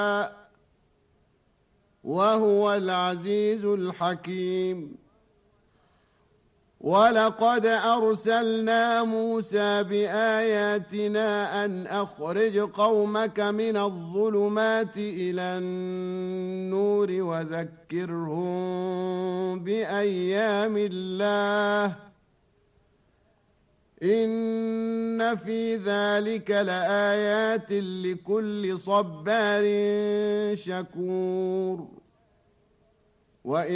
وهو العزيز الحكيم. ولقد أرسلنا موسى بآياتنا أن أخرج قومك من الظلمات إلى النور وذكرهم بأيام الله إن في ذلك لآيات لكل صبار شكور.